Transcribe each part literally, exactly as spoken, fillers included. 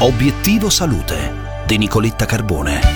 Obiettivo Salute di Nicoletta Carbone.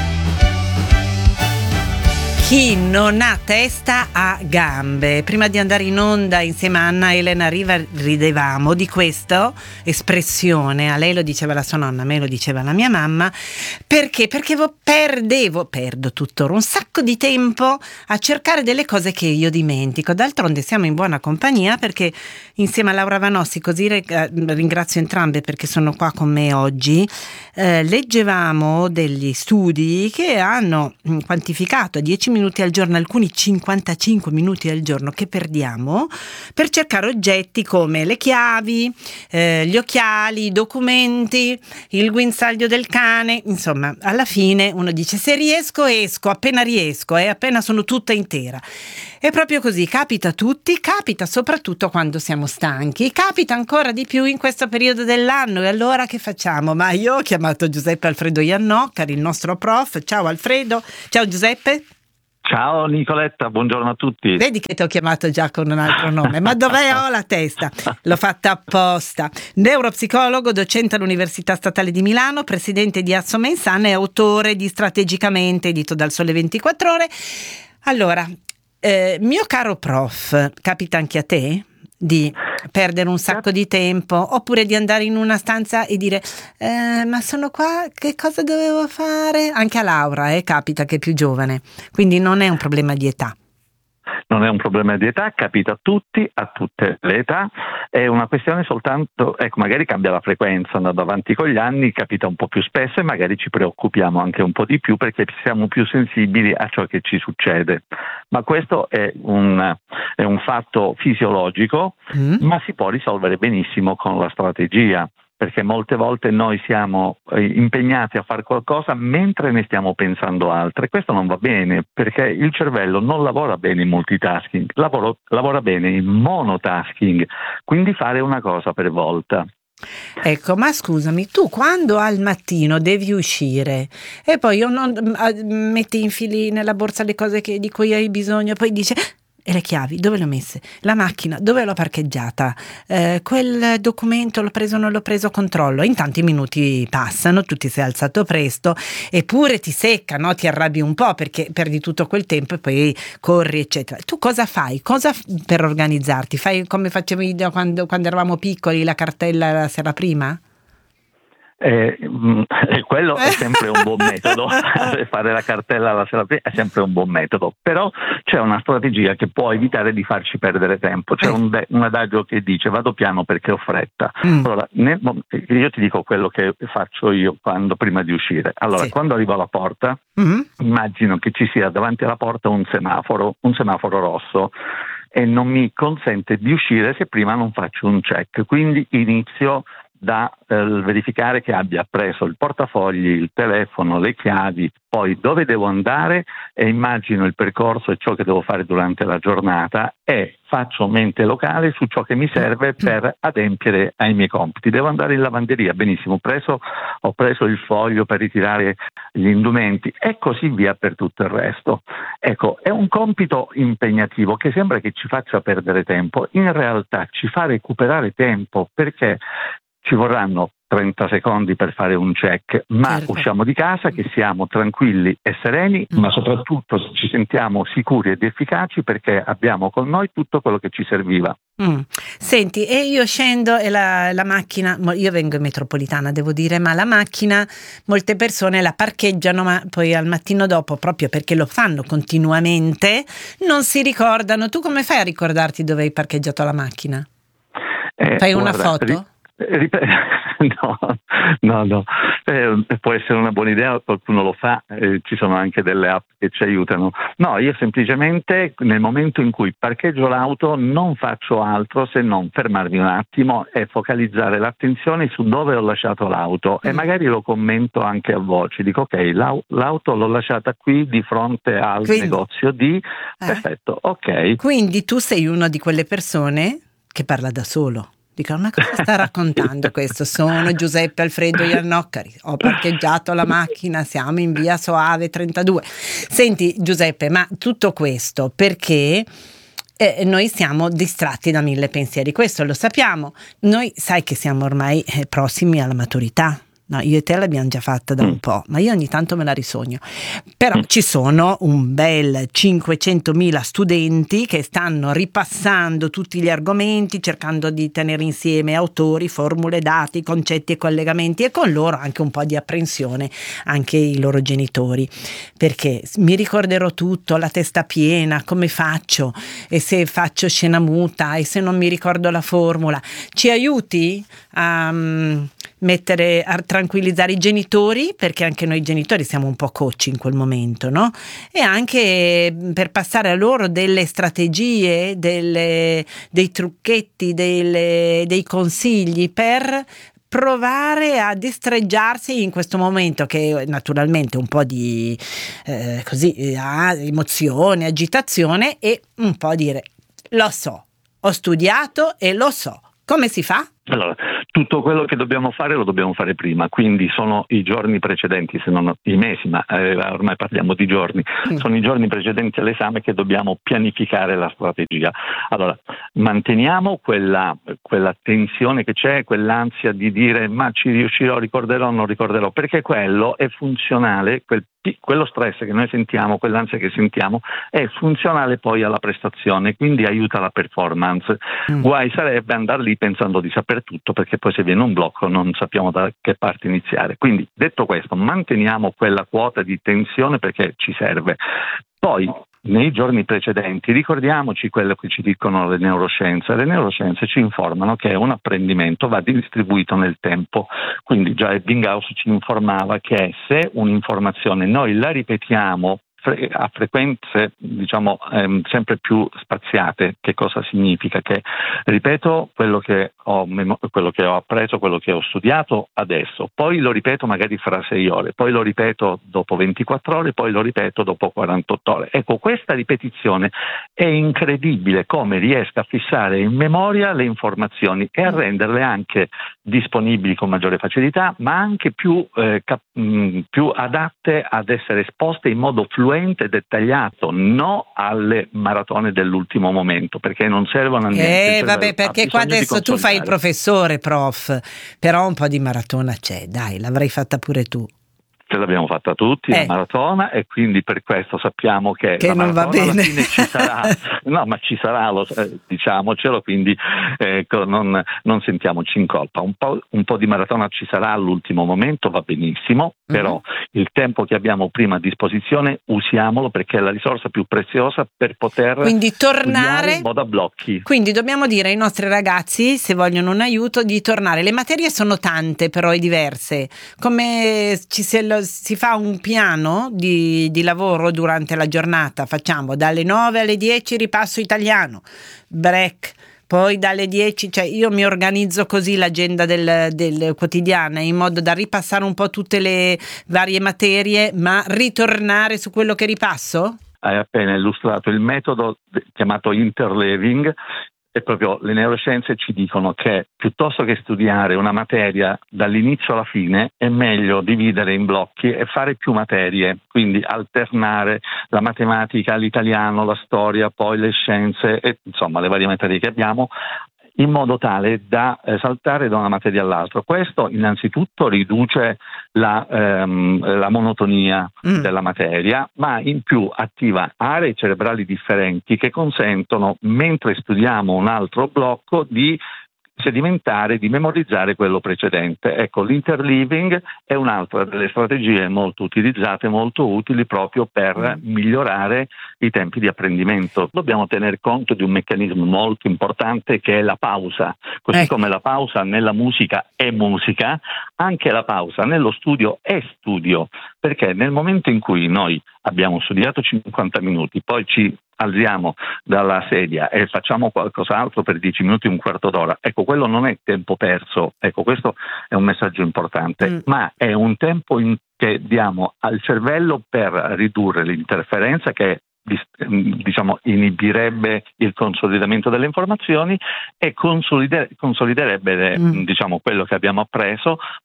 Chi non ha testa ha gambe. Prima di andare in onda insieme a Anna Elena Riva ridevamo di questa espressione. A lei lo diceva la sua nonna, a me lo diceva la mia mamma. Perché? Perché perdevo, perdo tuttora un sacco di tempo a cercare delle cose che io dimentico. D'altronde siamo in buona compagnia, perché insieme a Laura Vanossi, così ringrazio entrambe perché sono qua con me oggi, eh, leggevamo degli studi che hanno quantificato a dieci minuti al giorno, alcuni cinquantacinque minuti al giorno che perdiamo per cercare oggetti come le chiavi, eh, gli occhiali, i documenti, il guinzaglio del cane. Insomma, alla fine uno dice: se riesco esco, appena riesco, e eh, appena sono tutta intera. È proprio così, capita a tutti, capita soprattutto quando siamo stanchi, capita ancora di più in questo periodo dell'anno. E allora che facciamo? Ma io ho chiamato Giuseppe Alfredo Iannoccari, il nostro prof. Ciao Alfredo. Ciao Giuseppe. Ciao Nicoletta, buongiorno a tutti. Vedi che ti ho chiamato già con un altro nome, ma dov'è ho la testa? L'ho fatta apposta. Neuropsicologo, docente all'Università Statale di Milano, presidente di Assomensana e autore di Strategicamente, edito dal Sole ventiquattro Ore. Allora, eh, mio caro prof, capita anche a te di perdere un sacco di tempo, oppure di andare in una stanza e dire eh, ma sono qua, che cosa dovevo fare? Anche a Laura eh, capita, che è più giovane, quindi non è un problema di età. Non è un problema di età, capita a tutti, a tutte le età, è una questione soltanto, ecco, magari cambia la frequenza, andando avanti con gli anni capita un po' più spesso e magari ci preoccupiamo anche un po' di più perché siamo più sensibili a ciò che ci succede. Ma questo è un, è un fatto fisiologico, mm. ma si può risolvere benissimo con la strategia. Perché molte volte noi siamo impegnati a fare qualcosa mentre ne stiamo pensando altre. Questo non va bene, perché il cervello non lavora bene in multitasking, lavoro, lavora bene in monotasking, quindi fare una cosa per volta. Ecco, ma scusami, tu quando al mattino devi uscire e poi io non, metti infili nella borsa le cose che, di cui hai bisogno, poi dici: e le chiavi dove le ho messe? La macchina dove l'ho parcheggiata? Eh, quel documento l'ho preso o non l'ho preso? Controllo. In tanti minuti passano, tu ti sei alzato presto, eppure ti secca, no? Ti arrabbi un po' perché perdi tutto quel tempo e poi corri, eccetera. Tu cosa fai? Cosa per organizzarti? Fai come facevi quando, quando eravamo piccoli, la cartella la sera prima? Eh, quello è sempre un buon metodo. Fare la cartella la sera prima è sempre un buon metodo, però c'è una strategia che può evitare di farci perdere tempo. C'è un, de- un adagio che dice: vado piano perché ho fretta. Mm. Allora, nel, io ti dico quello che faccio io quando prima di uscire. Allora, sì. Quando arrivo alla porta, mm-hmm. immagino che ci sia davanti alla porta un semaforo, un semaforo rosso, e non mi consente di uscire se prima non faccio un check. Quindi inizio da eh, verificare che abbia preso il portafogli, il telefono, le chiavi, poi dove devo andare, e immagino il percorso e ciò che devo fare durante la giornata e faccio mente locale su ciò che mi serve per adempiere ai miei compiti. Devo andare in lavanderia, benissimo, ho preso, ho preso il foglio per ritirare gli indumenti e così via per tutto il resto. Ecco, è un compito impegnativo che sembra che ci faccia perdere tempo, in realtà ci fa recuperare tempo, perché ci vorranno trenta secondi per fare un check, ma certo. usciamo di casa che siamo tranquilli e sereni, mm. ma soprattutto ci sentiamo sicuri ed efficaci perché abbiamo con noi tutto quello che ci serviva. Mm. Senti, e io scendo e la, la macchina, io vengo in metropolitana devo dire, ma la macchina molte persone la parcheggiano, ma poi al mattino dopo, proprio perché lo fanno continuamente, non si ricordano. Tu come fai a ricordarti dove hai parcheggiato la macchina? Eh, Fai una guarda, foto? Ri- No, no, no. Eh, può essere una buona idea, qualcuno lo fa, eh, ci sono anche delle app che ci aiutano. No, io semplicemente nel momento in cui parcheggio l'auto non faccio altro se non fermarmi un attimo e focalizzare l'attenzione su dove ho lasciato l'auto mm. e magari lo commento anche a voce, dico ok, l'au- l'auto l'ho lasciata qui di fronte al Quindi, negozio di... Eh. Perfetto, ok. Quindi tu sei una di quelle persone che parla da solo. Dico, ma cosa sta raccontando questo? Sono Giuseppe Alfredo Iannoccari, ho parcheggiato la macchina, siamo in via Soave trentadue. Senti Giuseppe, ma tutto questo perché eh, noi siamo distratti da mille pensieri, questo lo sappiamo. Noi sai che siamo ormai eh, prossimi alla maturità, No, io e te l'abbiamo già fatta da Mm. un po', ma io ogni tanto me la risogno. Però ci sono un bel cinquecentomila studenti che stanno ripassando tutti gli argomenti, cercando di tenere insieme autori, formule, dati, concetti e collegamenti, e con loro anche un po' di apprensione, anche i loro genitori. Perché mi ricorderò tutto, la testa piena, come faccio? E se faccio scena muta? E se non mi ricordo la formula? Ci aiuti a um, mettere, a tranquillizzare i genitori, perché anche noi genitori siamo un po' coach in quel momento, no? E anche per passare a loro delle strategie, delle, dei trucchetti, delle, dei consigli per provare a destreggiarsi in questo momento che naturalmente un po' di eh, così ah, emozione, agitazione, e un po' dire: lo so, ho studiato e lo so. Come si fa? Allora, tutto quello che dobbiamo fare lo dobbiamo fare prima, quindi sono i giorni precedenti, se non i mesi, ma eh, ormai parliamo di giorni, mm. sono i giorni precedenti all'esame che dobbiamo pianificare la strategia. Allora, manteniamo quella, quella tensione che c'è, quell'ansia di dire ma ci riuscirò, ricorderò, non ricorderò, perché quello è funzionale, quel quello stress che noi sentiamo, quell'ansia che sentiamo è funzionale poi alla prestazione, quindi aiuta la performance. Mm. Guai sarebbe andare lì pensando di saper tutto, perché poi se viene un blocco non sappiamo da che parte iniziare. Quindi, detto questo, manteniamo quella quota di tensione perché ci serve. Poi nei giorni precedenti ricordiamoci quello che ci dicono le neuroscienze. Le neuroscienze ci informano che un apprendimento va distribuito nel tempo, quindi già Ebbinghaus ci informava che se un'informazione noi la ripetiamo a frequenze diciamo ehm, sempre più spaziate, che cosa significa? Che ripeto quello che ho memo- quello che ho appreso, quello che ho studiato adesso, poi lo ripeto magari fra sei ore, poi lo ripeto dopo ventiquattro ore, poi lo ripeto dopo quarantotto ore. Ecco, questa ripetizione è incredibile come riesca a fissare in memoria le informazioni e a renderle anche disponibili con maggiore facilità, ma anche più, eh, cap- mh, più adatte ad essere esposte in modo fluente e dettagliato, no alle maratone dell'ultimo momento, perché non servono a niente. Eh vabbè, perché qua adesso tu fai il professore, prof, però un po' di maratona c'è, dai, l'avrai fatta pure tu. Ce l'abbiamo fatta tutti, eh. la maratona, e quindi per questo sappiamo che, che la non va bene. Alla fine ci sarà, no, ma ci sarà, lo, eh, diciamocelo, quindi ecco, non, non sentiamoci in colpa. Un po', un po' di maratona ci sarà all'ultimo momento, va benissimo, mm-hmm. però il tempo che abbiamo prima a disposizione usiamolo, perché è la risorsa più preziosa per poter quindi tornare in modo a blocchi. Quindi dobbiamo dire ai nostri ragazzi, se vogliono un aiuto, di tornare. Le materie sono tante, però e diverse. Come ci si, si fa un piano di, di lavoro durante la giornata? Facciamo dalle nove alle dieci ripasso italiano, break. Poi dalle dieci, cioè io mi organizzo così l'agenda del, del quotidiana, in modo da ripassare un po' tutte le varie materie, ma ritornare su quello che ripasso? Hai appena illustrato il metodo chiamato interleaving, e proprio le neuroscienze ci dicono che piuttosto che studiare una materia dall'inizio alla fine è meglio dividere in blocchi e fare più materie, quindi alternare la matematica, l'italiano, la storia, poi le scienze e insomma le varie materie che abbiamo, in modo tale da eh, saltare da una materia all'altra. Questo innanzitutto riduce la, ehm, la monotonia mm. della materia, ma in più attiva aree cerebrali differenti che consentono, mentre studiamo un altro blocco, di sedimentare, di memorizzare quello precedente. Ecco, l'interleaving è un'altra delle strategie molto utilizzate, molto utili proprio per mm. migliorare i tempi di apprendimento. Dobbiamo tener conto di un meccanismo molto importante che è la pausa. Così ecco. come la pausa nella musica è musica, anche la pausa nello studio è studio, perché nel momento in cui noi abbiamo studiato cinquanta minuti, poi ci alziamo dalla sedia e facciamo qualcos'altro per dieci minuti, un quarto d'ora, ecco, quello non è tempo perso. Ecco, questo è un messaggio importante, mm. ma è un tempo in che diamo al cervello per ridurre l'interferenza che diciamo inibirebbe il consolidamento delle informazioni e consolidere, consoliderebbe mm. diciamo quello che abbiamo appreso,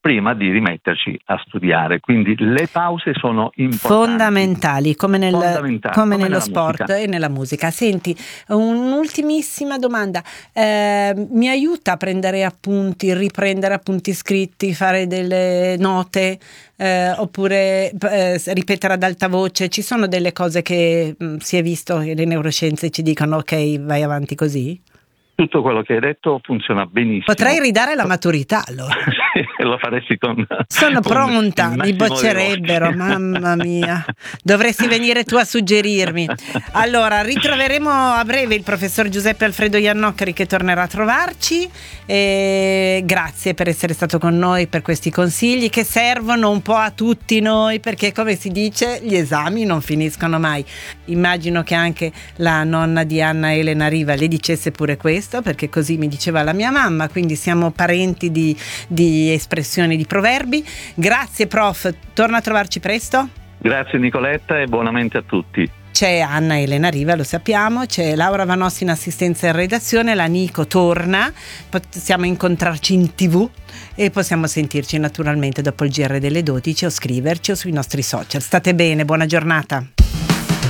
prima di rimetterci a studiare. Quindi le pause sono importanti. Fondamentali, come, nel, Fondamentali, come, come nello nella sport musica. e nella musica. Senti, un'ultimissima domanda. Eh, mi aiuta a prendere appunti, riprendere appunti scritti, fare delle note, eh, oppure eh, ripetere ad alta voce? Ci sono delle cose che mh, si è visto che le neuroscienze ci dicono ok, vai avanti così? Tutto quello che hai detto funziona benissimo. Potrei ridare la maturità allora. Sì, lo faresti con Sono con pronta, il mi massimo dei boccerebbero, voti. mamma mia. Dovresti venire tu a suggerirmi. Allora, ritroveremo a breve il professor Giuseppe Alfredo Iannoccheri, che tornerà a trovarci. E grazie per essere stato con noi, per questi consigli che servono un po' a tutti noi, perché come si dice, gli esami non finiscono mai. Immagino che anche la nonna di Anna Elena Riva le dicesse pure questo, perché così mi diceva la mia mamma, quindi siamo parenti di, di espressioni, di proverbi. Grazie prof, torna a trovarci presto. Grazie Nicoletta e buonamente a tutti. C'è Anna Elena Riva, lo sappiamo, c'è Laura Vanossi in assistenza in redazione, la Nico torna, possiamo incontrarci in tv e possiamo sentirci naturalmente dopo il G R delle dodici o scriverci o sui nostri social. State bene, buona giornata.